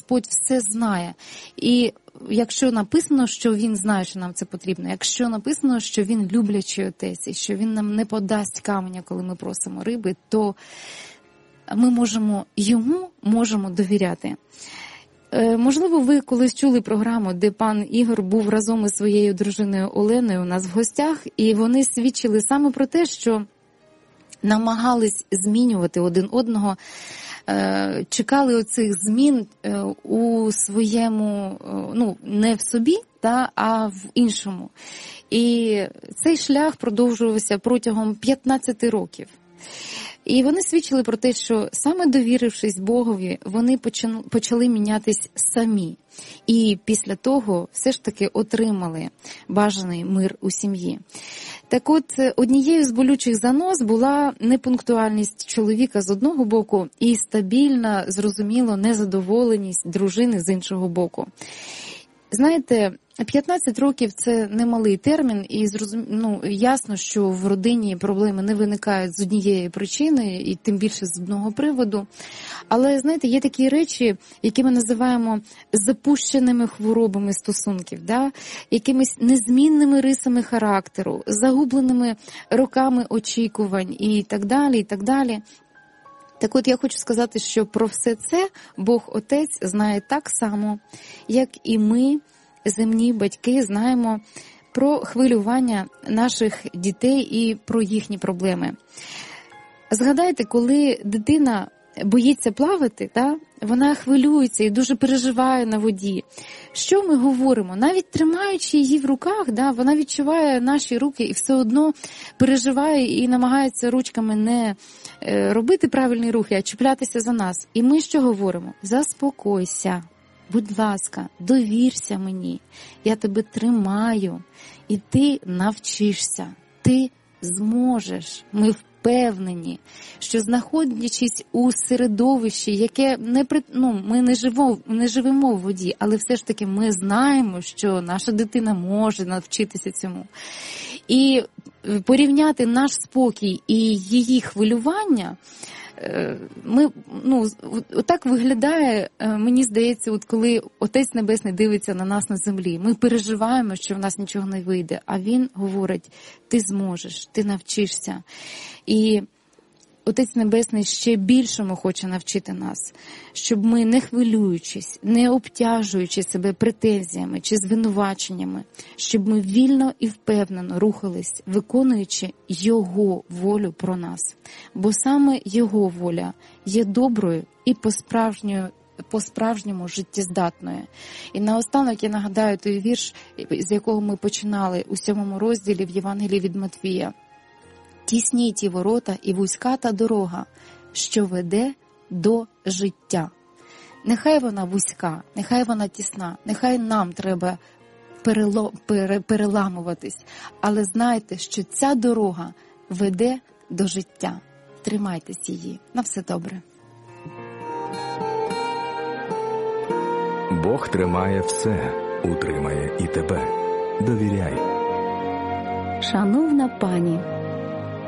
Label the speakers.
Speaker 1: Господь все знає. І якщо написано, що Він знає, що нам це потрібно, якщо написано, що Він люблячий Отець, і що Він нам не подасть каменя, коли ми просимо риби, то ми можемо довіряти. Можливо, ви колись чули програму, де пан Ігор був разом із своєю дружиною Оленою у нас в гостях, і вони свідчили саме про те, що намагались змінювати один одного, чекали оцих змін у своєму, не в собі, а в іншому. І цей шлях продовжувався протягом 15 років. І вони свідчили про те, що саме довірившись Богові, вони почали мінятись самі. І після того все ж таки отримали бажаний мир у сім'ї. Так от, однією з болючих занос була непунктуальність чоловіка з одного боку і стабільна, зрозуміло, незадоволеність дружини з іншого боку. Знаєте, 15 років – це немалий термін, і ясно, що в родині проблеми не виникають з однієї причини, і тим більше з одного приводу. Але, знаєте, є такі речі, які ми називаємо запущеними хворобами стосунків, якимись незмінними рисами характеру, загубленими роками очікувань і так далі, і так далі. Так от я хочу сказати, що про все це Бог Отець знає так само, як і ми, земні батьки, знаємо про хвилювання наших дітей і про їхні проблеми. Згадайте, коли дитина боїться плавати, вона хвилюється і дуже переживає на воді. Що ми говоримо? Навіть тримаючи її в руках, вона відчуває наші руки і все одно переживає і намагається ручками не робити правильні рухи, а чіплятися за нас. І ми що говоримо? Заспокойся, будь ласка, довірся мені, я тебе тримаю, і ти навчишся, ти зможеш. Ми впевнені, що знаходячись у середовищі, яке ми не живемо в воді, але все ж таки ми знаємо, що наша дитина може навчитися цьому. І порівняти наш спокій і її хвилювання, отак виглядає, мені здається, от коли Отець Небесний дивиться на нас на землі. Ми переживаємо, що в нас нічого не вийде, а Він говорить: ти зможеш, ти навчишся. І Отець Небесний ще більшому хоче навчити нас, щоб ми, не хвилюючись, не обтяжуючи себе претензіями чи звинуваченнями, щоб ми вільно і впевнено рухались, виконуючи Його волю про нас. Бо саме Його воля є доброю і по-справжньому життєздатною. І наостанок я нагадаю той вірш, з якого ми починали у 7 розділі в Євангелії від Матвія. «Тісні ті ворота і вузька та дорога, що веде до життя». Нехай вона вузька, нехай вона тісна, нехай нам треба переламуватись, але знайте, що ця дорога веде до життя. Тримайтесь її. На все добре.
Speaker 2: Бог тримає все, утримає і тебе. Довіряй.
Speaker 3: Шановна пані,